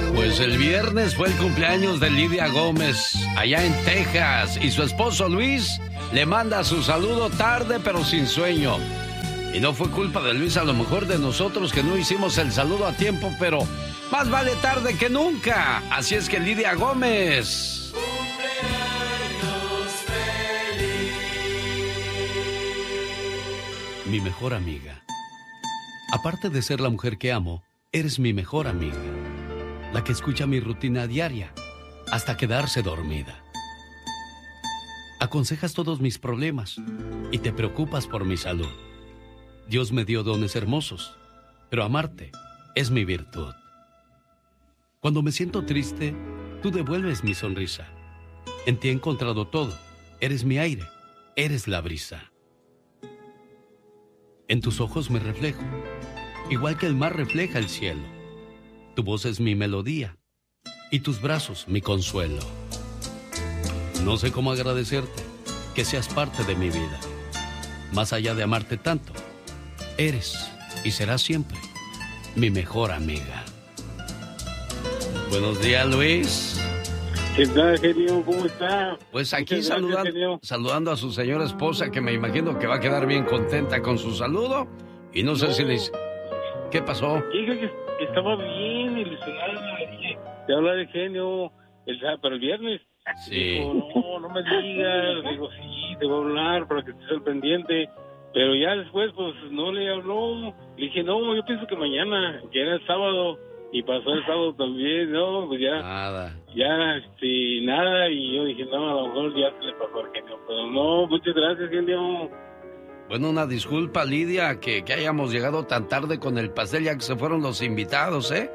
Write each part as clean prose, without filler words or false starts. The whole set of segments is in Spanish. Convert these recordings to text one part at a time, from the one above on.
Pues el viernes fue el cumpleaños de Lidia Gómez, allá en Texas, y su esposo Luis le manda su saludo tarde pero sin sueño. Y no fue culpa de Luis, a lo mejor de nosotros que no hicimos el saludo a tiempo, pero más vale tarde que nunca. Así es que Lidia Gómez. Mi mejor amiga. Aparte de ser la mujer que amo, eres mi mejor amiga. La que escucha mi rutina diaria hasta quedarse dormida. Aconsejas todos mis problemas y te preocupas por mi salud. Dios me dio dones hermosos, pero amarte es mi virtud. Cuando me siento triste, tú devuelves mi sonrisa. En ti he encontrado todo. Eres mi aire, eres la brisa. En tus ojos me reflejo, igual que el mar refleja el cielo. Tu voz es mi melodía y tus brazos mi consuelo. No sé cómo agradecerte que seas parte de mi vida. Más allá de amarte tanto, eres y serás siempre mi mejor amiga. Buenos días, Luis. ¿Qué tal, genio? ¿Cómo está? Pues aquí saludando a su señora esposa, que me imagino que va a quedar bien contenta con su saludo. Y no sé si les... ¿Qué pasó? Dije que estaba bien ilusionada. Te habla de genio, pero el viernes. Sí. Dijo, no me digas. Digo, sí, te voy a hablar para que estés al pendiente. Pero ya después, pues, no le habló. Le dije, no, yo pienso que mañana, que era el sábado. Y pasó el sábado también, ¿no? Pues ya... Nada. Nada. Y yo dije, no, a lo mejor ya se le pasó al genio. Pero no, muchas gracias, genio. Bueno, una disculpa, Lidia, que hayamos llegado tan tarde con el pastel, ya que se fueron los invitados, ¿eh?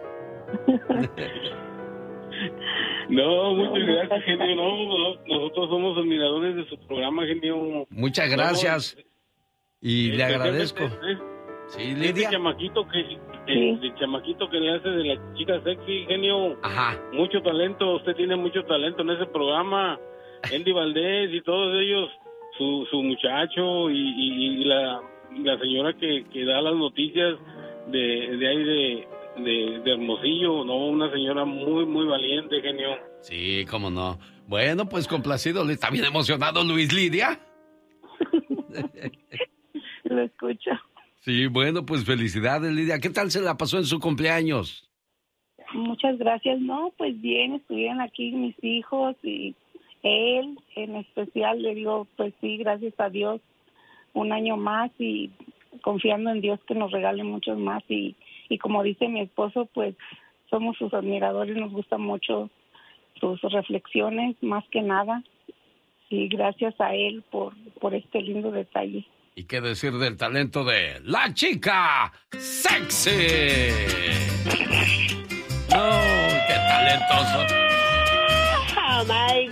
No, muchas gracias, genio. No, nosotros somos admiradores de su programa, genio. Muchas gracias. Y le agradezco. Sí, Lidia. El chamaquito que le hace de la chica sexy, genio. Ajá. Mucho talento, usted tiene mucho talento en ese programa. Andy Valdés y todos ellos, su muchacho y la señora que da las noticias de ahí de Hermosillo, ¿no? Una señora muy, muy valiente, genio. Sí, cómo no. Bueno, pues complacido. ¿Está bien emocionado Luis, Lidia? Lo escucho. Sí, bueno, pues felicidades, Lidia. ¿Qué tal se la pasó en su cumpleaños? Muchas gracias. No, pues bien, estuvieron aquí mis hijos y él en especial. Le digo, pues sí, gracias a Dios, un año más y confiando en Dios que nos regale muchos más. Y como dice mi esposo, pues somos sus admiradores, nos gustan mucho sus reflexiones, más que nada. Y gracias a él por este lindo detalle. ¿Y qué decir del talento de la chica sexy? ¡Oh, qué talentoso! ¡Oh, my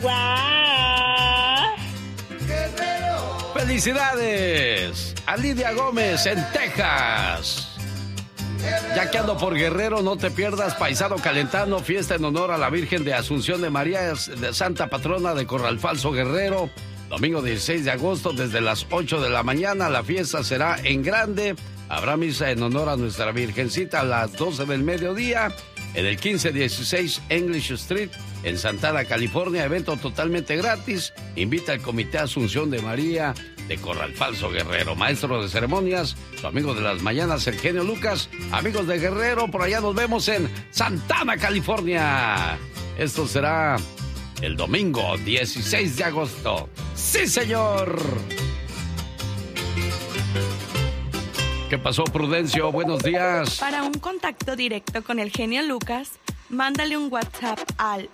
God! ¡Felicidades a Lidia Gómez en Texas! Ya que ando por Guerrero, no te pierdas Paisano Calentano, fiesta en honor a la Virgen de Asunción de María, de Santa Patrona de Corral Falso, Guerrero. Domingo 16 de agosto, desde las 8 de la mañana, la fiesta será en grande. Habrá misa en honor a nuestra Virgencita a las 12 del mediodía en el 1516 English Street, en Santana, California. Evento totalmente gratis. Invita al Comité Asunción de María de Corral Falso, Guerrero. Maestro de ceremonias, su amigo de las mañanas, el genio Lucas. Amigos de Guerrero, por allá nos vemos en Santana, California. Esto será el domingo 16 de agosto. ¡Sí, señor! ¿Qué pasó, Prudencio? Buenos días. Para un contacto directo con el genio Lucas, mándale un WhatsApp al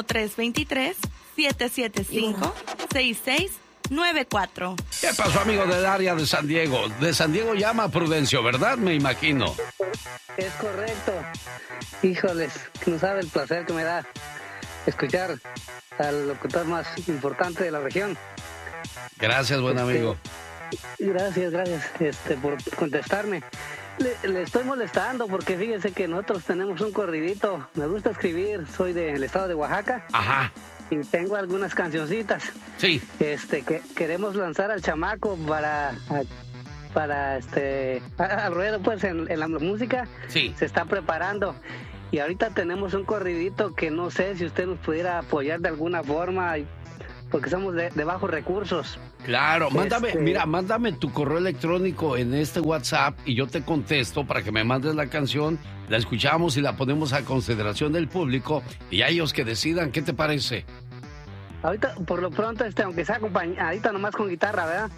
1323-775-6694. ¿Qué pasó, amigo del área de San Diego? De San Diego llama a Prudencio, ¿verdad? Me imagino. Es correcto. Híjoles, no sabe el placer que me da escuchar al locutor más importante de la región. Gracias, buen amigo. Gracias por contestarme. Le estoy molestando porque fíjese que nosotros tenemos un corridito. Me gusta escribir, soy del estado de Oaxaca. Ajá. Y tengo algunas cancioncitas. Sí. Que queremos lanzar al chamaco para al ruedo, pues, en la música. Sí. Se está preparando. Y ahorita tenemos un corridito que no sé si usted nos pudiera apoyar de alguna forma, porque somos de bajos recursos. Claro, mándame tu correo electrónico en este WhatsApp y yo te contesto para que me mandes la canción, la escuchamos y la ponemos a consideración del público y a ellos que decidan. ¿Qué te parece? Ahorita, por lo pronto, aunque sea acompañadita nomás con guitarra, ¿verdad?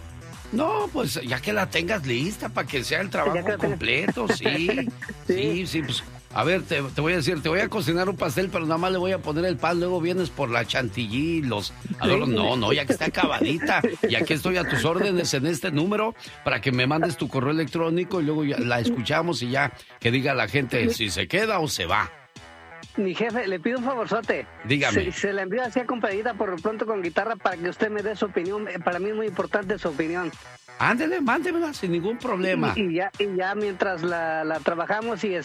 No, pues ya que la tengas lista para que sea el trabajo completo, sí, sí, pues... A ver, te voy a decir, te voy a cocinar un pastel, pero nada más le voy a poner el pan, luego vienes por la chantilly, los adornos. No, ya que está acabadita. Y aquí estoy a tus órdenes en este número para que me mandes tu correo electrónico y luego ya la escuchamos y ya que diga la gente si se queda o se va. Mi jefe, le pido un favorzote. Dígame. Se la envío así acompañadita por lo pronto con guitarra para que usted me dé su opinión. Para mí es muy importante su opinión. Ándele, mándemela sin ningún problema. Y ya mientras la trabajamos y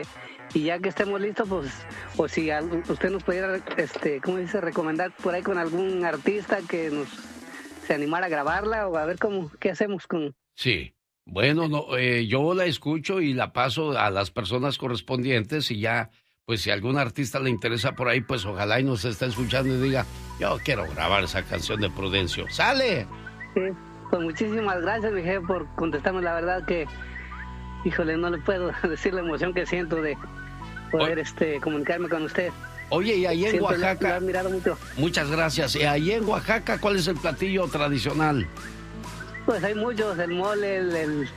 ya que estemos listos, pues, o si usted nos pudiera, ¿cómo dice? Recomendar por ahí con algún artista que se animara a grabarla o a ver qué hacemos con... Sí, bueno, yo la escucho y la paso a las personas correspondientes y ya, pues si algún artista le interesa por ahí, pues ojalá y nos esté escuchando y diga, yo quiero grabar esa canción de Prudencio. ¡Sale! Sí, pues muchísimas gracias, mi jefe, por contestarme. La verdad que, híjole, no le puedo decir la emoción que siento de poder comunicarme con usted. Oye, y ahí en Oaxaca... Lo he admirado mucho. Muchas gracias. Y ahí en Oaxaca, ¿cuál es el platillo tradicional? Pues hay muchos, el mole, el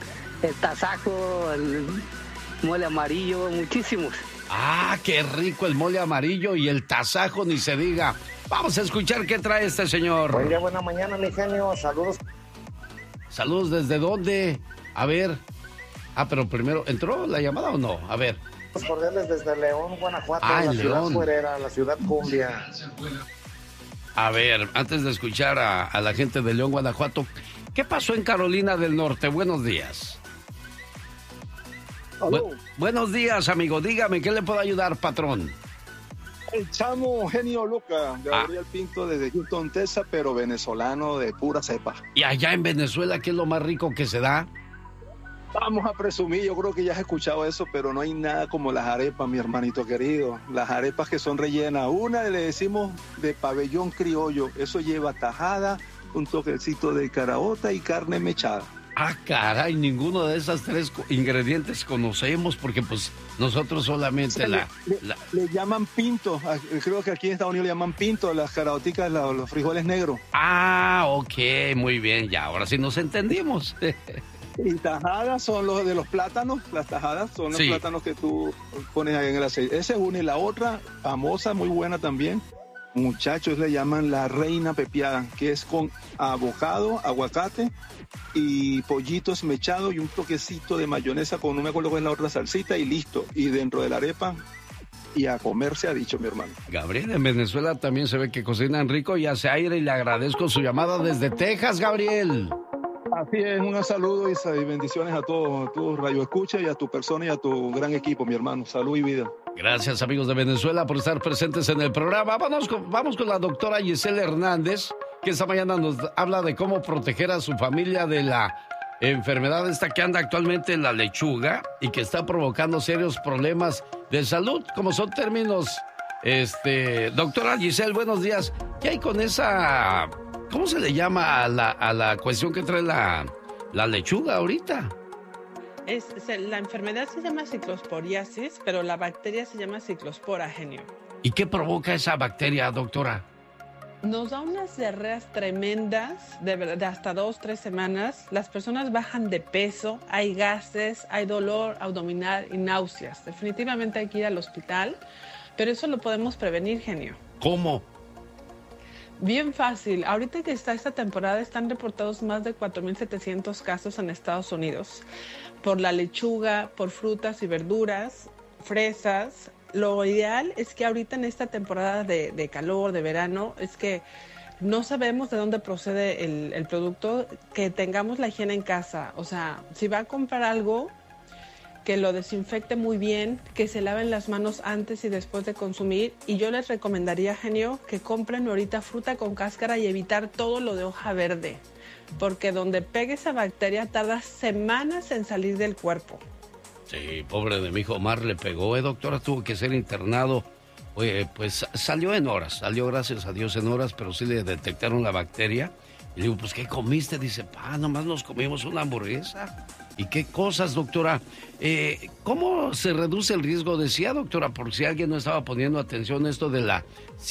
tasajo, el mole amarillo, muchísimos. Ah, qué rico el mole amarillo y el tasajo, ni se diga. Vamos a escuchar qué trae este señor. Buen día, buena mañana, mi genio. Saludos. Saludos, ¿desde dónde? A ver. Pero primero, ¿entró la llamada o no? A ver. Los cordiales desde León, Guanajuato, la ciudad fuerera, la ciudad cumbia. A ver, antes de escuchar a la gente de León, Guanajuato, ¿qué pasó en Carolina del Norte? Buenos días. Buenos días, amigo. Dígame, ¿qué le puedo ayudar, patrón? El chamo Genio Lucas, Gabriel Pinto desde Houston, Texas, pero venezolano de pura cepa. ¿Y allá en Venezuela qué es lo más rico que se da? Vamos a presumir, yo creo que ya has escuchado eso, pero no hay nada como las arepas, mi hermanito querido. Las arepas que son rellenas. Una le decimos de pabellón criollo. Eso lleva tajada, un toquecito de caraota y carne mechada. Ah, caray, ninguno de esos tres ingredientes conocemos porque pues nosotros solamente le llaman pinto, creo que aquí en Estados Unidos le llaman pinto, las caraoticas, los frijoles negros. Ah, ok, muy bien, ya, ahora sí nos entendimos. Y tajadas son los de los plátanos, las tajadas son los plátanos que tú pones ahí en el aceite. Esa es una, y la otra, famosa, muy buena también, muchachos, le llaman la reina pepiada, que es con abocado, aguacate y pollitos mechados y un toquecito de mayonesa con, no me acuerdo cuál es la otra salsita, y listo. Y dentro de la arepa, y a comer se ha dicho, mi hermano. Gabriel, en Venezuela también se ve que cocinan rico y hace aire, y le agradezco su llamada desde Texas, Gabriel. Así es, un saludo y bendiciones a todos tu Radio Escucha y a tu persona y a tu gran equipo, mi hermano. Salud y vida. Gracias, amigos de Venezuela, por estar presentes en el programa. Vamos con la doctora Giselle Hernández, que esta mañana nos habla de cómo proteger a su familia de la enfermedad esta que anda actualmente en la lechuga y que está provocando serios problemas de salud, como son términos. Doctora Giselle, buenos días. ¿Qué hay con esa... ¿Cómo se le llama a la cuestión que trae la lechuga ahorita? La enfermedad se llama ciclosporiasis, pero la bacteria se llama Ciclospora, genio. ¿Y qué provoca esa bacteria, doctora? Nos da unas diarreas tremendas, de hasta 2-3 semanas. Las personas bajan de peso, hay gases, hay dolor abdominal y náuseas. Definitivamente hay que ir al hospital, pero eso lo podemos prevenir, genio. ¿Cómo? Bien fácil. Ahorita que está esta temporada están reportados más de 4,700 casos en Estados Unidos por la lechuga, por frutas y verduras, fresas. Lo ideal es que ahorita en esta temporada de calor, de verano, es que no sabemos de dónde procede el producto, que tengamos la higiene en casa. O sea, si va a comprar algo, que lo desinfecte muy bien, que se laven las manos antes y después de consumir. Y yo les recomendaría, genio, que compren ahorita fruta con cáscara y evitar todo lo de hoja verde, porque donde pegue esa bacteria tarda semanas en salir del cuerpo. Sí, pobre de mi hijo Omar, le pegó, doctora, tuvo que ser internado. Oye, pues salió en horas, salió gracias a Dios en horas, pero sí le detectaron la bacteria. Y le digo, pues, ¿qué comiste? Dice, nomás nos comimos una hamburguesa. ¿Y qué cosas, doctora? ¿Cómo se reduce el riesgo? Decía, doctora, por si alguien no estaba poniendo atención a esto de la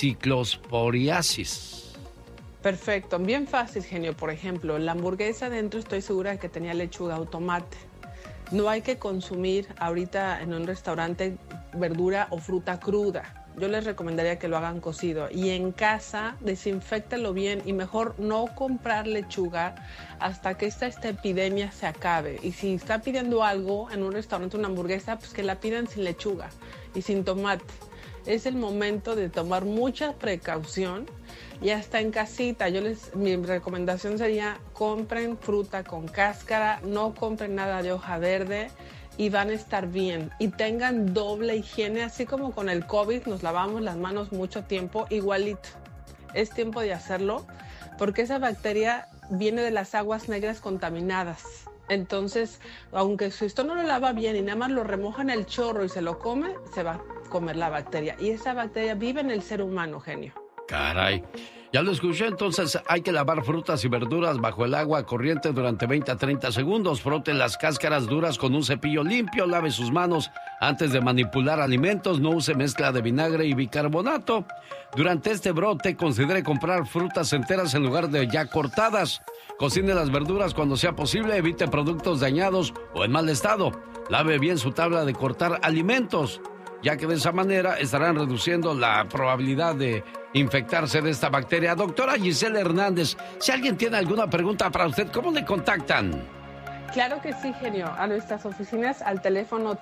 ciclosporiasis. Perfecto, bien fácil, genio. Por ejemplo, la hamburguesa dentro estoy segura de que tenía lechuga o tomate. No hay que consumir ahorita en un restaurante verdura o fruta cruda. Yo les recomendaría que lo hagan cocido. Y en casa, desinféctalo bien y mejor no comprar lechuga hasta que esta epidemia se acabe. Y si está pidiendo algo en un restaurante, una hamburguesa, pues que la pidan sin lechuga y sin tomate. Es el momento de tomar mucha precaución y hasta en casita. Mi recomendación sería compren fruta con cáscara, no compren nada de hoja verde y van a estar bien. Y tengan doble higiene, así como con el COVID nos lavamos las manos mucho tiempo, igualito. Es tiempo de hacerlo porque esa bacteria viene de las aguas negras contaminadas. Entonces, aunque si usted no lo lava bien y nada más lo remoja en el chorro y se lo come, se va a comer la bacteria. Y esa bacteria vive en el ser humano, genio. Caray. Ya lo escuché, entonces hay que lavar frutas y verduras bajo el agua corriente durante 20 a 30 segundos. Frote las cáscaras duras con un cepillo limpio, lave sus manos antes de manipular alimentos, no use mezcla de vinagre y bicarbonato. Durante este brote, considere comprar frutas enteras en lugar de ya cortadas. Cocine las verduras cuando sea posible, evite productos dañados o en mal estado. Lave bien su tabla de cortar alimentos, ya que de esa manera estarán reduciendo la probabilidad de infectarse de esta bacteria. Doctora Gisela Hernández, si alguien tiene alguna pregunta para usted, ¿cómo le contactan? Claro que sí, genio. A nuestras oficinas al teléfono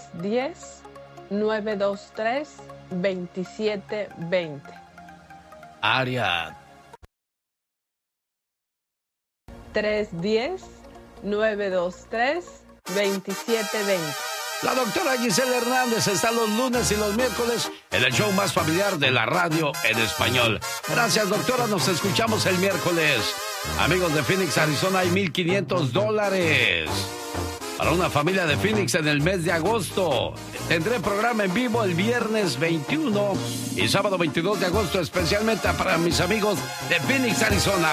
310-923-2720. Área 310-923-2720. La doctora Gisela Hernández está los lunes y los miércoles en el show más familiar de la radio en español. Gracias, doctora. Nos escuchamos el miércoles. Amigos de Phoenix, Arizona, hay $1,500 para una familia de Phoenix en el mes de agosto. Tendré programa en vivo el viernes 21 y sábado 22 de agosto, especialmente para mis amigos de Phoenix, Arizona.